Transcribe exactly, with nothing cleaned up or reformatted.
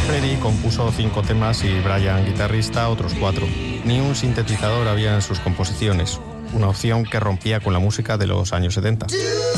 Freddie compuso cinco temas y Brian, guitarrista, otros cuatro. Ni un sintetizador había en sus composiciones, una opción que rompía con la música de los años setenta.